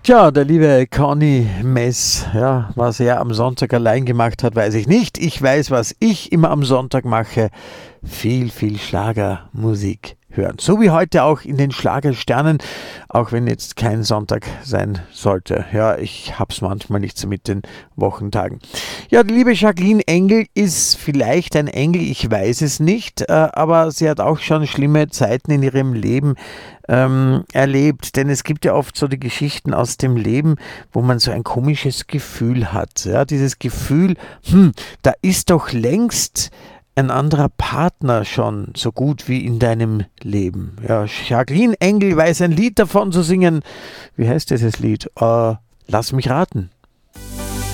Tja, der liebe Conny Mess, ja, was er am Sonntag allein gemacht hat, weiß ich nicht. Ich weiß, was ich immer am Sonntag mache. Viel Schlagermusik hören. So wie heute auch in den Schlagersternen, auch wenn jetzt kein Sonntag sein sollte. Ja, ich hab's manchmal nicht so mit den Wochentagen. Ja, die liebe Jacqueline Engel ist vielleicht ein Engel, ich weiß es nicht, aber sie hat auch schon schlimme Zeiten in ihrem Leben erlebt, denn es gibt ja oft so die Geschichten aus dem Leben, wo man so ein komisches Gefühl hat. Ja, dieses Gefühl, da ist doch längst ein anderer Partner schon so gut wie in deinem Leben. Ja, Jacqueline Engel weiß ein Lied davon zu singen. Wie heißt dieses Lied? Lass mich raten.